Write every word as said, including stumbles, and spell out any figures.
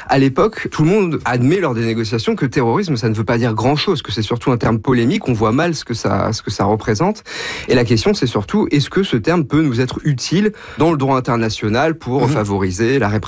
À l'époque, tout le monde admet lors des négociations que terrorisme, ça ne veut pas dire grand-chose, que c'est surtout un terme polémique, on voit mal ce que ça, ce que ça représente. Et la question, c'est surtout, est-ce que ce terme peut nous être utile dans le droit international pour mmh. favoriser la répression